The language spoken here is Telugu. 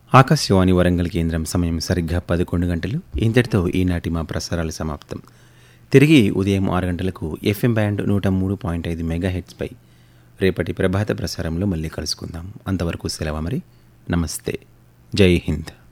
ఆకాశవాణి వరంగల్ కేంద్రం సమయం సరిగ్గా 11 గంటలు. ఇంతటితో ఈనాటి మా ప్రసారాలు సమాప్తం. తిరిగి ఉదయం 6 గంటలకు ఎఫ్ఎం బ్యాండ్ 103.5 మెగాహెట్స్పై రేపటి ప్రభాత ప్రసారంలో మళ్ళీ కలుసుకుందాం. అంతవరకు సెలవు మరి. నమస్తే. జై హింద్.